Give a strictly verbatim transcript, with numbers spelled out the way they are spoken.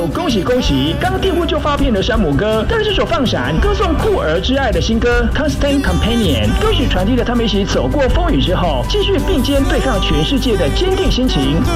首恭喜恭喜，刚订户就发片的山姆哥，但是这首放闪歌颂酷儿之爱的新歌 Constant Companion， 歌曲传递了他们一起走过风雨之后，继续并肩对抗全世界的坚定心情。